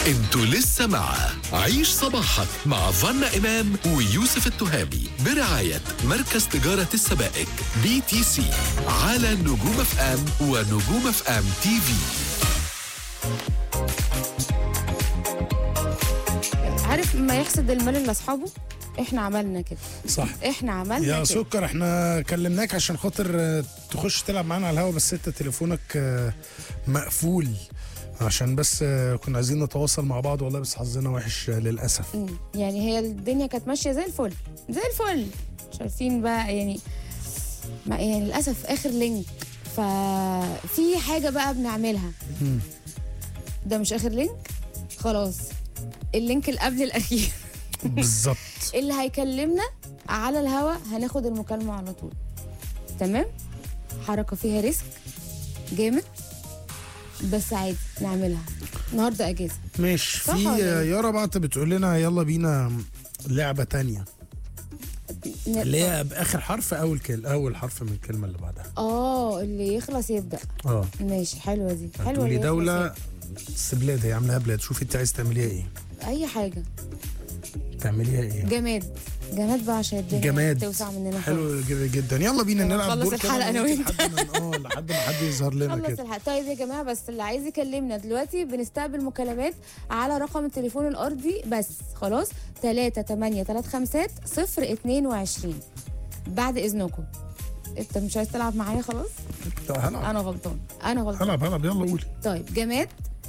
انتوا لسه مع عيش صباحك مع فانا إمام ويوسف التهامي برعاية مركز تجارة السبائك BTC على نجوم اف ام ونجوم اف ام تي في. عارف ما يحسد المال لاصحابه، احنا عملنا كده. صح احنا عملنا يا كده. سكر. احنا كلمناك عشان خاطر تخش تلعب معانا على الهوا، بس انت تليفونك مقفول عشان بس كنا عايزين نتواصل مع بعض والله، بس حظنا وحش للاسف. يعني هي الدنيا كانت ماشيه زي الفل زي الفل، مش عارفين بقى يعني يعني للاسف اخر لينك ففي حاجه بقى بنعملها. ده مش اخر لينك، خلاص اللينك اللي قبل الاخير بالظبط. اللي هيكلمنا على الهوا هناخد المكالمه على طول. تمام، حركه فيها ريسك جامد بس عادي نعملها، النهارده اجازه. ماشي. صح في ولا إيه؟ يارا بعت بتقول لنا يلا بينا لعبه تانية اللي هي باخر حرف اول حرف من الكلمه اللي بعدها. اللي يخلص يبدا. ماشي، حلوه دي، حلوه. تقولي اللي دوله يخلص بس بلاد، هي عاملاها بلاد. شوفي انت عايز تعمليها ايه. يبدأ. اي حاجه. تعمليها ايه؟ جماد. جماد بقى عشان الدنيا جماد توسع مننا. حلو جدا. يلا بينا نلعب نخلص دور كده الحلقة أنا وأنت. لحد ما حد يظهر لنا خلص كده. الحلقه. طيب يا جماعه، بس اللي عايز يكلمنا دلوقتي بنستقبل مكالمات على رقم التليفون الارضي بس. خلاص 3835022. بعد اذنكم، انت مش عايز تلعب معايا خلاص؟ هلعب انا غلطان. هلعب يلا قولي. طيب جماد.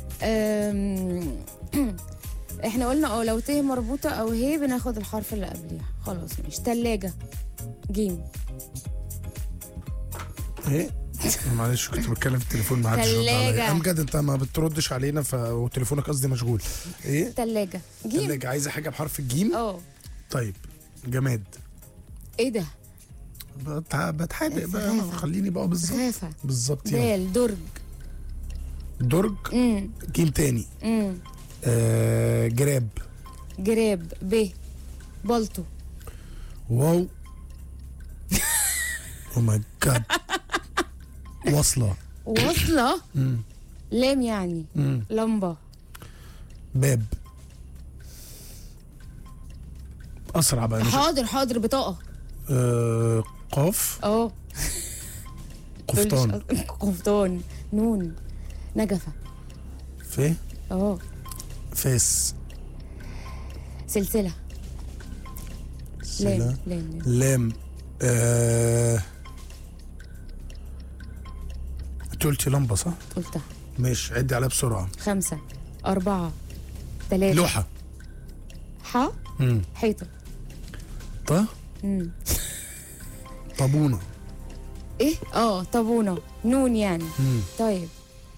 احنا قلنا لو ت مربوطه او هي بناخد الحرف اللي قبليها. خلاص ماشي. تلاجة. جيم. ايه معلش كنت بتكلم في التليفون ما حدش رد عليا. تلاجة. امجد انت ما بتردش علينا وتليفونك قصدي مشغول. ايه تلاجة. جيم. تلاجة. عايزه حاجه بحرف الجيم. طيب جماد. ايه ده؟ بتحادق بقى، خليني بقى بالظبط. بالظبط. دال. درج. درج. جيم تاني. جراب. جراب. ب. بلطو. واو. او ماي جاد. وصلة. لام يعني. لمبة. باب. اسرع بقى. حاضر. بطاقة. قاف. قفطان. قفطان. نون. نجفة. ف. فاس. سلسلة. لام. لام. انت قلتي لمبة صح؟ قلتها. ماشي، عدي عليها بسرعة. 5 4 3. لوحة. حيطة. طابونة. ايه؟ طابونة. نون يعني. طيب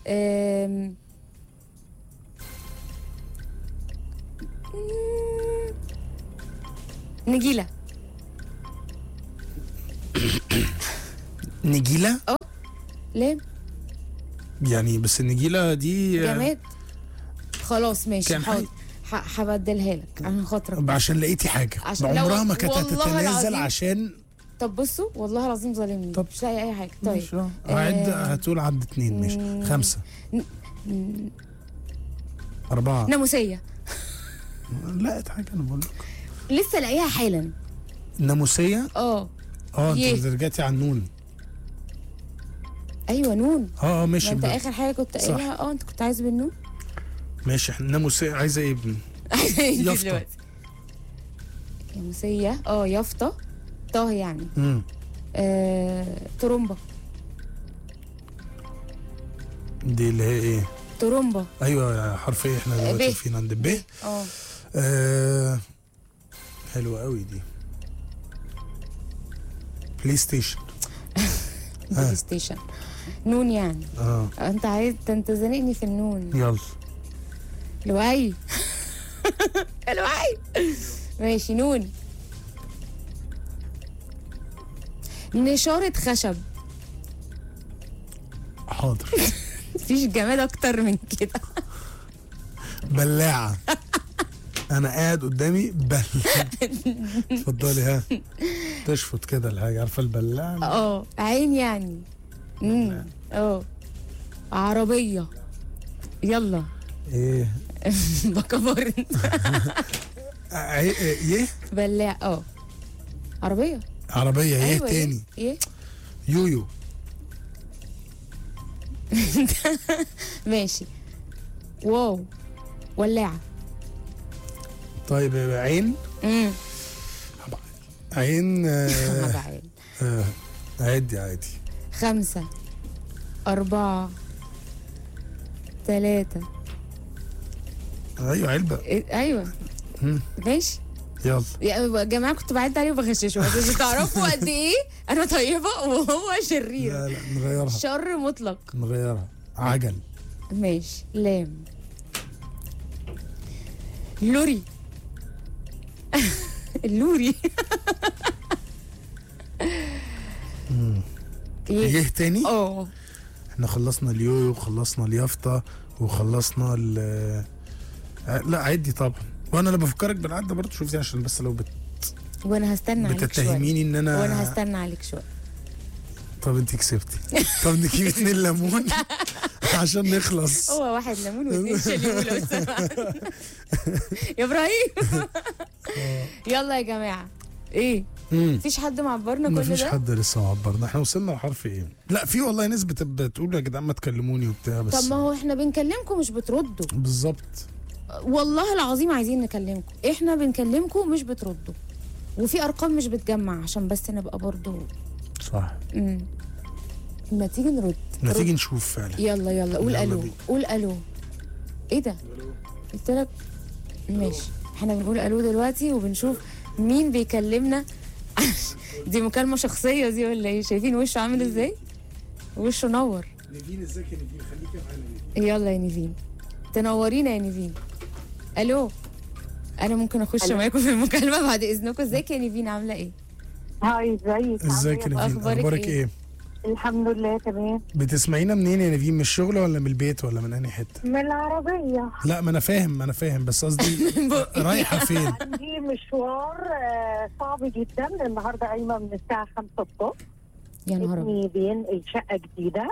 نجيلة. نجيلة. لام يعني، بس النجيلة دي جماد. خلاص ماشي، حاضر. هبدلها لك عشان خاطرك، عشان لقيتي حاجة عمرها ما كانت هتتنازل عشان. طب بصوا والله العظيم ظالمني، مش لاقي اي حاجة. طيب هتقول عد 2. ماشي. 5 4. ناموسية. لقيت حاجة انا بقول لك لسه لاقيها حالا. ناموسية. انت رجعتي على النون. ايوه نون. ماشي. انت اخر حاجة كنت قايلها. انت كنت عايز بالنون. ماشي. احنا ناموسية. عايزة ايه ابني؟ يافطة. ناموسية. يافطة. طه يعني. ترومبا. دي اللي هي ايه؟ ترومبا. ايوه حرف ايه احنا دلوقتي واقفين عند ب. حلوة قوي دي. بلاي ستيشن. بلاي ستيشن. نون يعني. انت عايز انت زنقني في النون. يلا. لؤي. لؤي. ماشي. نون. نشارة خشب. حاضر. مفيش جماد اكتر من كده. بلاعة. انا قاعد قدامي بلاعة. اتفضلي. تشفط كده الحاجة، عارفة البلاعة؟ عين يعني. عربية. يلا. ايه بكبر. ايه بلاع. عربيه. عربيه. ايه أيوة. تاني؟ ايه يويو. ماشي. واو. ولاعه. طيب عين. عين. بعين. عادي. 5 4 3. ايوه علبه. ايوه ماشي. يلا يا جماعه كنت بعد عليه وبغششه بس مش تعرفوا قد ايه انا طيبه وهو شرير. لا نغيرها. شر مطلق. نغيرها. عجل. ماشي. لام. لوري. اللوري. ايه تاني؟ اه احنا خلصنا اليويو وخلصنا اليافطه وخلصنا لا عدي طبعا. وانا اللي بفكرك بالعده برضه، شوفي عشان بس لو وانا هستنى عليك شويه. بتتهميني ان انا. وانا هستنى عليك شويه. طب انت كسبتي. طب نجيب 2 ليمون عشان نخلص. هو 1 ليمون و2 شاليمو لو سمحت. يا ابراهيم. يلا يا جماعه. ايه مفيش حد معبرنا كل ده؟ مفيش حد لسه معبرنا. احنا وصلنا لحرف ايه؟ لا في والله ناس بتقول يا جدعان ما تكلموني وبتاع بس. طب ما هو احنا بنكلمكم مش بتردوا. بالظبط. والله العظيم عايزين نكلمكم، احنا بنكلمكم مش بتردوا، وفي ارقام مش بتجمع عشان بس نبقى برضو صح. ما تيجي نرد. ما تيجي نشوف فعلا. يلا قول يلا الو بينا. قول الو. ايه ده؟ قلت لك ماشي. احنا بنقول الو دلوقتي وبنشوف مين بيكلمنا. دي مكالمة شخصية دي ولا ايه؟ شايفين وشه عامل ازاي؟ وشه نور. نيفين ازيك يا نيفين؟ خليكي معانا. يلا يا نيفين تنورينا يا نيفين. الو. انا ممكن اخش معاكم في المكالمة بعد اذنكم. ازيك يا نيفين عاملة ايه؟ هاي ازيك؟ ازيك يا نيفين؟ اخبارك ايه؟ الحمد لله تمام. بتسمعينا منين يا نيفين؟ من الشغل ولا من البيت ولا من انهي حته؟ من العربية. لا ما انا فاهم بس قصدي رايحه فين؟ عندي مشوار صعب جدا النهارده، قايمه من الساعه 5 الصبح. يا نهار أبيض. ابني بينقل شقه جديده،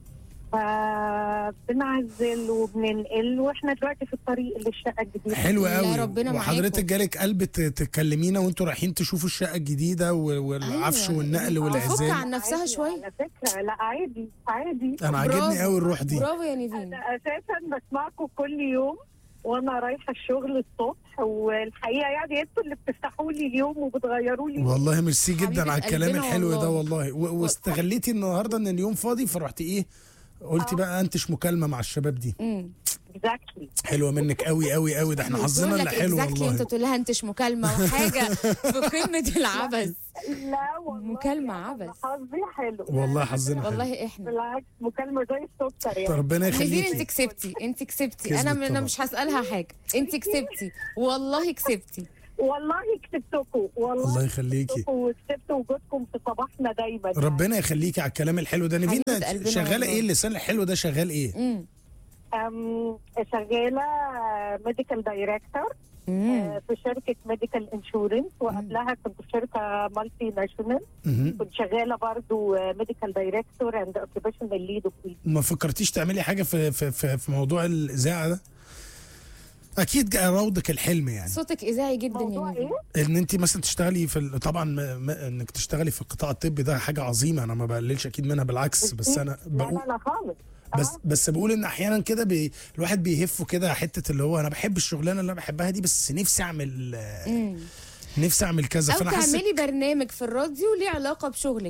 فبنعزل وبننقل واحنا دلوقتي في الطريق للشقه الجديده. حلو لا، قوي. ربنا معاكم. وحضرتك جالك قلب تكلمينا وانتوا رايحين تشوفوا الشقه الجديده والعفش أيوة. والنقل تفك والعزال. عن نفسها شويه. على فكره لا عادي. انا عاجبني قوي الروح دي. برافو يا نيفين. انا اساسا بسمعكم كل يوم وانا رايحه الشغل الصبح، والحقيقه يعني انتوا اللي بتفتحوا لي اليوم وبتغيروا لي. والله ميرسي جدا حبيبة على الكلام قلبنا الحلو ده والله. والله. واستغليتي النهارده ان اليوم فاضي فرحتي ايه قلتي بقى انتش مكالمه مع الشباب دي. اكزاكتلي. حلوه منك قوي قوي قوي. ده احنا حظنا اللي حلو انت والله. تقول لها انتش مكالمه وحاجه في قمه العبث. لا والله مكالمه عبث. حظي حلو والله حظنا حلو. والله احنا بالعكس مكالمه زي السكر يعني. ربنا نيفين انت يخليكي. كسبتي كسبت انا طبعا. مش هسالها حاجه. انت كسبتي والله كسبتي. والله كسبتكم والله. الله يخليكي. كسبتكم وكسبتوا وجودكم في صباحنا دايما. ربنا يخليكي على الكلام الحلو ده. نيفين حبيبة قلبنا شغاله والله. ايه؟ اللسان الحلو ده شغال ايه؟ شغاله ميديكال دايركتور في شركه ميديكال انشورنس، وقبلها كنت في شركه مالتي ناشونال كنت شغاله برضو ميديكال دايركتور اند اوكيبيشنال ليد. ما فكرتيش تعملي حاجه في موضوع الاذاعه ده؟ اكيد جاء روضك الحلم يعني. صوتك اذاعي جدا يا موضوع نيفين. ايه؟ ان انت مثلا تشتغلي في طبعا انك تشتغلي في القطاع الطبي ده حاجه عظيمه. انا ما بقللش اكيد منها بالعكس. بس انا لا بقول لا لا خالص. بس بقول ان احيانا كده الواحد بيهفه كده حته اللي هو انا بحب الشغلانه اللي انا بحبها دي بس نفسي اعمل نفسي اعمل كذا. او فانا تعملي برنامج في الراديو ليه علاقه بشغلك.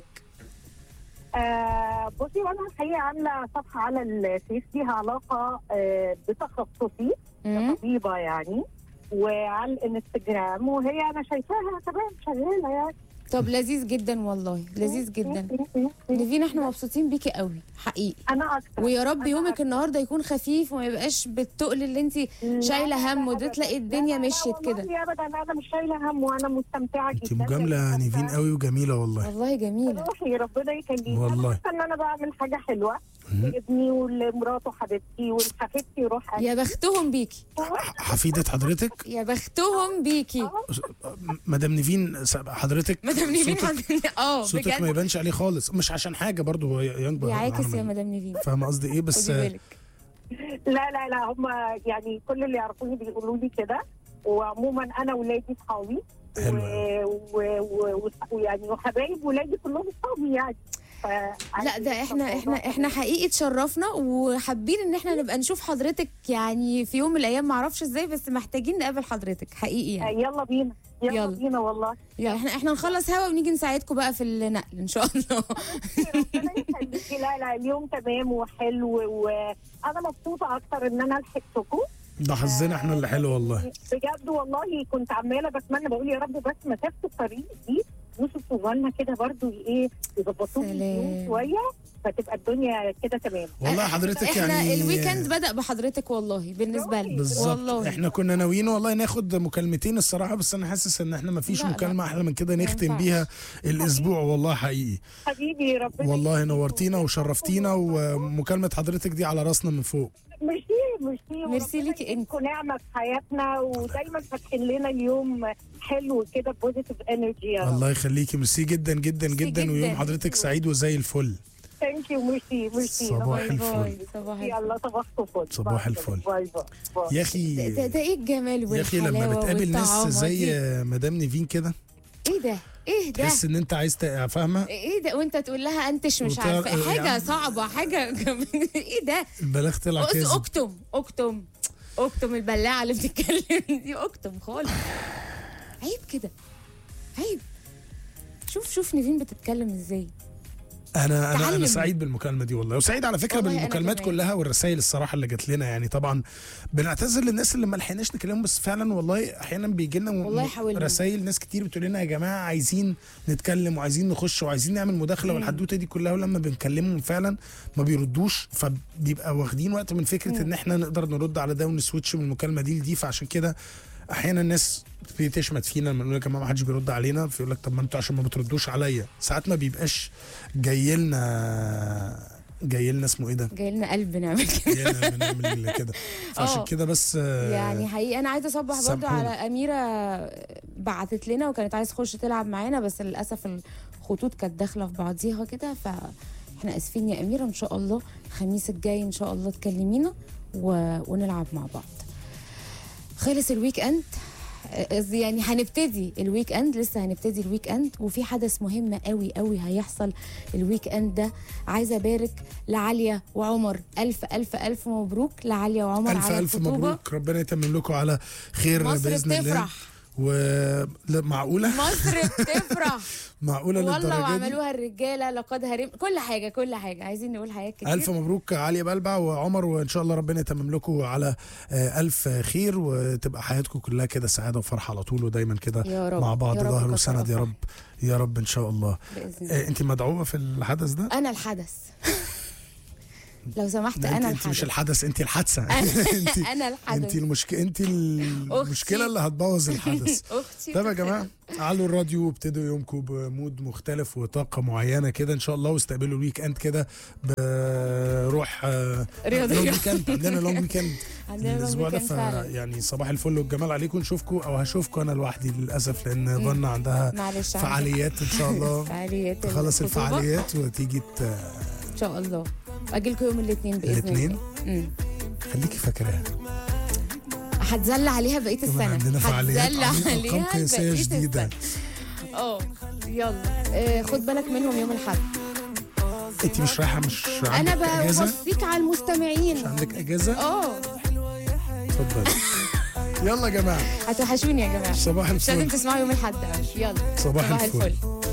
بصي وانا الحقيقه عامله صفحه على الفيس ليها علاقه بتخصصي كطبيبه يعني، وعلى الانستجرام، وهي انا شايفاها تمام شغاله يعني. طب لذيذ جدا والله، لذيذ جدا. نيفين احنا مبسوطين بيكي قوي حقيقي. انا اكتر. ويا رب يومك النهارده يكون خفيف وما يبقاش بالتقل اللي انت شايله هم، وده تلاقي الدنيا مشيت كده. لا ابدا انا مش شايله هم وانا مستمتعه جدا. انت مجامله نيفين قوي وجميله والله. والله جميله. روحي ربنا يخليك. والله. انا حاسه ان انا بعمل حاجه حلوه لابني ولمراته حبيبتي ولحفيدتي روح. يا بختهم بيكي. حفيده حضرتك. يا بختهم بيكي. مدام نيفين حضرتك. مدام نيفين صوتك ما بجد يبانش عليه خالص. مش عشان حاجه برضو هو ينبغي. بيعاكس يا مدام نيفين. فاهمه قصدي ايه؟ بس خدي بالك. لا لا لا، هم يعني كل اللي يعرفوني بيقولوا لي كده، وعموما انا ولادي صحابي حلو ويعني وحبايب ولادي كلهم صحابي يعني. لا ده احنا حقيقي اتشرفنا وحابين ان احنا نبقى نشوف حضرتك يعني في يوم من الايام، معرفش ازاي بس محتاجين نقابل حضرتك حقيقي يعني. يلا بينا يلا بينا والله. يلا احنا نخلص هوا ونيجي نساعدكم بقى في النقل ان شاء الله. ربنا يخليكي. لا لا اليوم تمام وحلو، وانا مبسوطه اكتر ان انا لحقتكم. ده حظنا احنا اللي حلو والله. بجد والله كنت عماله بتمنى بقول يا رب بس مسافه الطريق دي يوسف وجالنا كده برضو ايه يظبطوا لي شويه فتبقى الدنيا كده تمام. والله حضرتك احنا يعني الويكند بدأ بحضرتك والله بالنسبه لي. بالظبط والله احنا كنا ناويين والله ناخد مكالمتين الصراحه، بس انا حاسس ان احنا ما فيش مكالمه احلى من كده نختم بيها الاسبوع والله حقيقي. حبيبي ربنا والله نورتينا وشرفتينا، ومكالمه حضرتك دي على راسنا من فوق. ميرسي ليكي انت. ونعمه في حياتنا ودايما فاتحين لنا اليوم حلو كده بوزيتيف انرجي. الله يخليكي، ميرسي جدا جدا جدا، ويوم حضرتك سعيد وزي الفل. ثانك يو. ميرسي صباح الفل. يلا صباحكم فل. صباح الفل. باي باي. يا اخي ده ايه الجمال والحلاوه يا اخي لما بتقابل ناس زي دي. مدام نيفين كده، ايه ده تحس ان انت عايز فاهمه ايه ده، وانت تقول لها انتش مش عارفه حاجه صعبه حاجه. ايه ده البلاغ طلع كاذب. اكتم البلاعه اللي بتتكلم دي، اكتم خالص. عيب كده، عيب. شوف نيفين بتتكلم ازاي. انا سعيد بالمكالمه دي والله، وسعيد على فكره بالمكالمات كلها والرسائل الصراحه اللي جات لنا. يعني طبعا بنعتذر للناس اللي ما لحقناش نكلمهم، بس فعلا والله احيانا بيجي لنا رسائل ناس كتير بتقول لنا يا جماعه عايزين نتكلم وعايزين نخش وعايزين نعمل مداخله والحدوته دي كلها، ولما بنكلمهم فعلا ما بيردوش، فبيبقى واخدين وقت من فكره ان احنا نقدر نرد على ده ونسويتش من المكالمه دي لدي. فعشان كده احيانا الناس بتشمت فينا لما نقول لك ما حدش بيرد علينا، فيقول لك طب ما انتوا عشان ما بتردوش عليا. ساعات ما بيبقاش جاي لنا اسمه ايه ده، جاي لنا قلب نعمل كده، جاي لنا بنعمل كده. فعشان كده بس يعني حقيقي انا عايزه اصبح برضو على اميره، بعتت لنا وكانت عايزه تخش تلعب معانا، بس للاسف الخطوط كانت داخله في بعضيها كده، فاحنا اسفين يا اميره. ان شاء الله الخميس الجاي ان شاء الله تكلمينا ونلعب مع بعض. خلص الويك اند، يعني هنبتدي الويك اند، لسه هنبتدي الويك اند، وفي حدث مهم قوي قوي هيحصل الويك اند ده. عايزه ابارك لعاليه وعمر، الف الف الف مبروك لعاليه وعمر ألف على ألف الخطوبه. مبروك، ربنا يتمم لكم على خير باذن الله. بتفرح. معقوله مصر بتفرح معقوله والله، للدرجه دي؟ وعملوها الرجاله لقد هرم كل حاجه عايزين نقول حاجات كتير. الف مبروك عاليه بلبع وعمر، وان شاء الله ربنا يتمم لكم على الف خير، وتبقى حياتكم كلها كده سعاده وفرحه على طول، ودايما كده مع بعض ظهر وسند يا رب يا رب ان شاء الله. انت مدعوه في الحدث ده؟ انا الحدث لو سمحت. انا انت مش الحدث، انت الحادثه. انا الحدث. انت المشكله اللي هتبوظ الحدث. طب يا جماعه علوا الراديو وابتدوا يومكم بمود مختلف وطاقه معينه كده ان شاء الله، واستقبلوا الويك اند كده بروح رياضيه. لونج ويكند، عندنا لونج ويكند الاسبوع ده، يعني صباح الفل والجمال عليكم. نشوفكم او هشوفكم انا لوحدي للاسف، لان ظن عندها فعاليات ان شاء الله. تخلص الفعاليات وتيجي ان شاء الله. اجيلكم يوم الاثنين باذن الله. خليكي فاكراها، هتزل عليها بقيه السنه. عندنا فعاليات عليها قياسيه جديده. يلا خد بالك منهم يوم الاحد. انت مش رايحه؟ مش انا بوصيك على المستمعين. مش عندك اجازه؟ اتفضلي. يلا يا جماعه هتوحشوني يا جماعه. صباح الفل. مش لازم تسمعوا يوم الاحد. يلا صباح الفل.